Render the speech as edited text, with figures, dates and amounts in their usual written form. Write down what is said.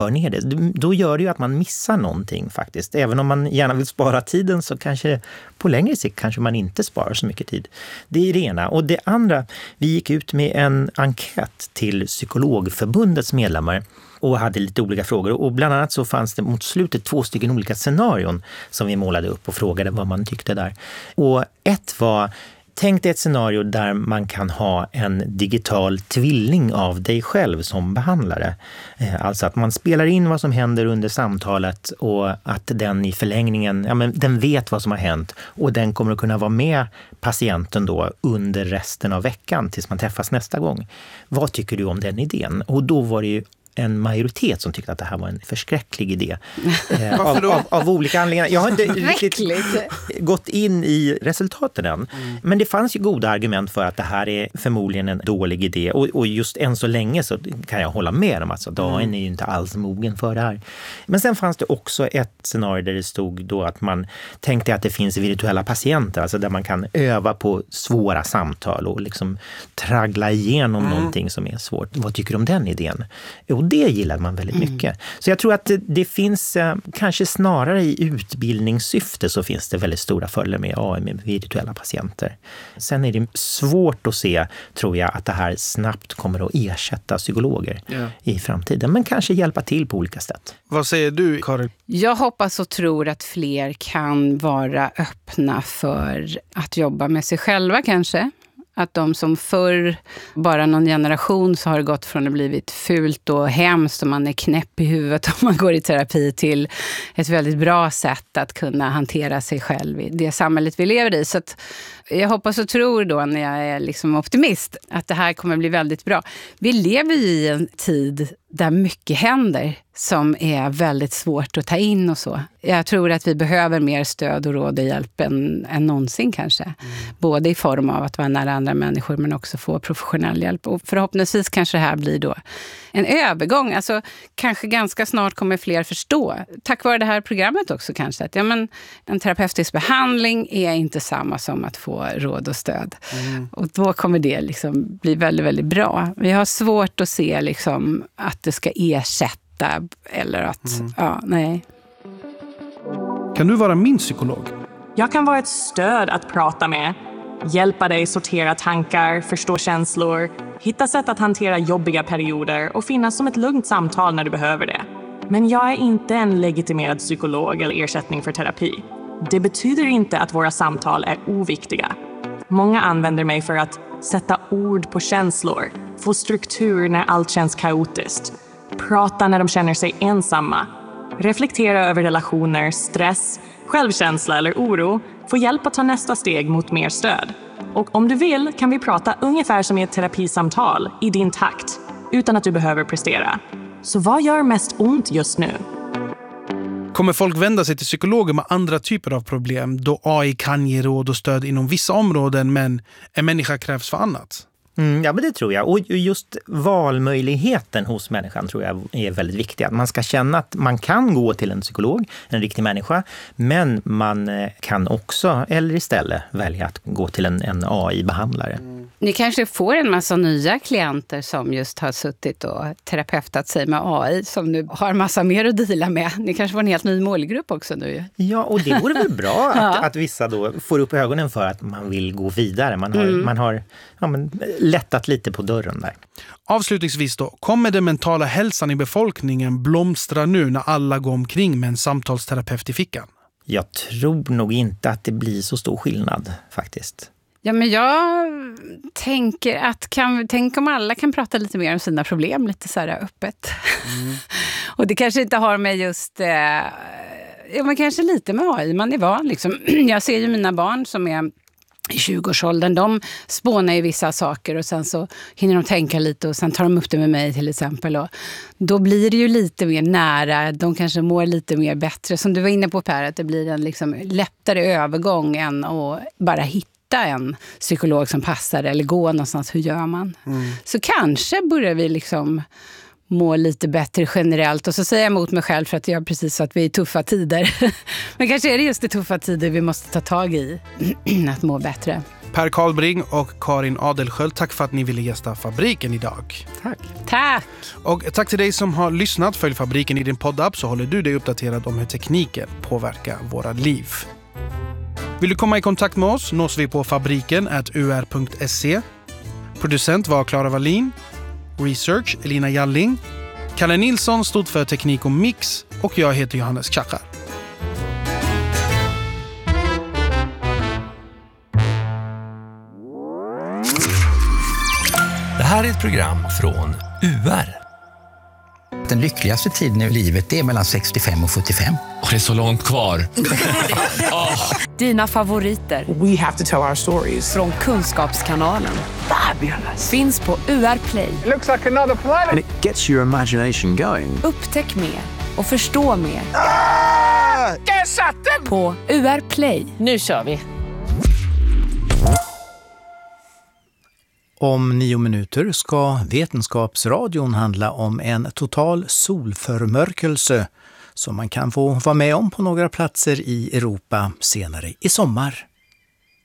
ner det. Då gör det ju att man missar någonting faktiskt. Även om man gärna vill spara tiden så kanske på längre sikt kanske man inte sparar så mycket tid. Det är det ena. Och det andra, vi gick ut med en enkät till Psykologförbundets medlemmar och hade lite olika frågor. Och bland annat så fanns det mot slutet 2 stycken olika scenarion som vi målade upp och frågade vad man tyckte där. Och ett var: tänk dig ett scenario där man kan ha en digital tvilling av dig själv som behandlare. Alltså att man spelar in vad som händer under samtalet och att den i förlängningen, den vet vad som har hänt och den kommer att kunna vara med patienten då under resten av veckan tills man träffas nästa gång. Vad tycker du om den idén? Och då var det ju en majoritet som tyckte att det här var en förskräcklig idé. Av olika anledningar. Jag har inte riktigt gått in i resultaten än. Men det fanns ju goda argument för att det här är förmodligen en dålig idé. Och just än så länge så kan jag hålla med om att dagen är ju inte alls mogen för det här. Men sen fanns det också ett scenario där det stod då att man tänkte att det finns virtuella patienter. Alltså där man kan öva på svåra samtal och liksom traggla igenom någonting som är svårt. Vad tycker du om den idén? Och det gillar man väldigt mycket. Så jag tror att det finns, kanske snarare i utbildningssyfte så finns det väldigt stora fördelar med AI med virtuella patienter. Sen är det svårt att se, tror jag, att det här snabbt kommer att ersätta psykologer i framtiden. Men kanske hjälpa till på olika sätt. Vad säger du, Karin? Jag hoppas och tror att fler kan vara öppna för att jobba med sig själva kanske. Att de som förr, bara någon generation så har det gått från att blivit fult och hemskt och man är knäpp i huvudet om man går i terapi till ett väldigt bra sätt att kunna hantera sig själv i det samhället vi lever i. Så att jag hoppas och tror då, när jag är liksom optimist, att det här kommer bli väldigt bra. Vi lever ju i en tid där mycket händer som är väldigt svårt att ta in och så. Jag tror att vi behöver mer stöd och råd och hjälp än någonsin kanske. Både i form av att vara nära andra människor men också få professionell hjälp. Och förhoppningsvis kanske det här blir då en övergång. Alltså kanske ganska snart kommer fler förstå. Tack vare det här programmet också kanske. Att en terapeutisk behandling är inte samma som att få råd och stöd. Och då kommer det liksom bli väldigt, väldigt bra. Vi har svårt att se liksom att det ska ersätta eller att, nej. Kan du vara min psykolog? Jag kan vara ett stöd att prata med. Hjälpa dig sortera tankar, förstå känslor, hitta sätt att hantera jobbiga perioder och finnas som ett lugnt samtal när du behöver det. Men jag är inte en legitimerad psykolog eller ersättning för terapi. Det betyder inte att våra samtal är oviktiga. Många använder mig för att sätta ord på känslor, få struktur när allt känns kaotiskt, prata när de känner sig ensamma, reflektera över relationer, stress, självkänsla eller oro, få hjälp att ta nästa steg mot mer stöd. Och om du vill kan vi prata ungefär som i ett terapisamtal, i din takt, utan att du behöver prestera. Så vad gör mest ont just nu? Kommer folk vända sig till psykologer med andra typer av problem då AI kan ge råd och stöd inom vissa områden men en människa krävs för annat? Ja, men det tror jag. Och just valmöjligheten hos människan tror jag är väldigt viktig. Att man ska känna att man kan gå till en psykolog, en riktig människa, men man kan också, eller istället, välja att gå till en AI-behandlare. Ni kanske får en massa nya klienter som just har suttit och terapeutat sig med AI som nu har massa mer att dela med. Ni kanske får en helt ny målgrupp också nu. Ja, och det vore väl bra att vissa då får upp ögonen för att man vill gå vidare. Man har lättat lite på dörren där. Avslutningsvis då, kommer den mentala hälsan i befolkningen blomstra nu när alla går omkring med en samtalsterapeut i fickan? Jag tror nog inte att det blir så stor skillnad faktiskt. Ja, men jag tänker att tänk om alla kan prata lite mer om sina problem lite så här öppet. Och det kanske inte har med just men kanske lite med AI. Man är van liksom. Jag ser ju mina barn som är i 20-årsåldern, de spånar ju vissa saker och sen så hinner de tänka lite och sen tar de upp det med mig till exempel och då blir det ju lite mer nära, de kanske mår lite mer bättre. Som du var inne på Per, att det blir en liksom lättare övergång än att bara hitta en psykolog som passar eller gå någonstans, hur gör man? Så kanske börjar vi liksom må lite bättre generellt. Och så säger jag emot mig själv för att jag precis så att vi är i tuffa tider. Men kanske är det just i tuffa tider vi måste ta tag i att må bättre. Per Karlbring och Karin Adelsköld, tack för att ni ville gästa Fabriken idag. Tack! Och tack till dig som har lyssnat. Följ Fabriken i din poddapp så håller du dig uppdaterad om hur tekniken påverkar våra liv. Vill du komma i kontakt med oss nås vi på fabriken@ur.se. Producent var Clara Wallin. Research Elina Jalling. Kalle Nilsson stod för teknik och mix och jag heter Johannes Chachar. Det här är ett program från UR. Den lyckligaste tiden i livet är mellan 65 och 75. Och det är så långt kvar. Dina favoriter. We have to tell our stories. Från Kunskapskanalen. Fabulous. Finns på UR Play. It looks like another planet. And it gets your imagination going. Upptäck mer och förstå mer. Där satt den! På UR Play. Nu kör vi. Om 9 minuter ska Vetenskapsradion handla om en total solförmörkelse som man kan få vara med om på några platser i Europa senare i sommar.